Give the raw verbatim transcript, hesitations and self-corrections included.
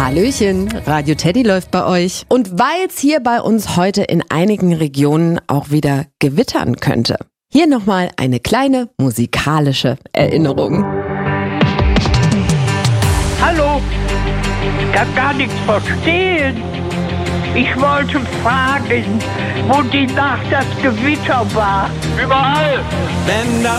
Hallöchen, Radio Teddy läuft bei euch. Und weil es hier bei uns heute in einigen Regionen auch wieder gewittern könnte, hier nochmal eine kleine musikalische Erinnerung. Hallo, ich kann gar nichts verstehen. Ich wollte fragen, wo die Nacht das Gewitter war. Überall! Wenn